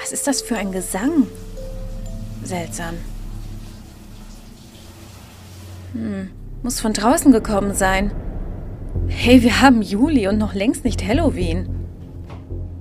Was ist das für ein Gesang? Seltsam. Muss von draußen gekommen sein. Hey, wir haben Juli und noch längst nicht Halloween.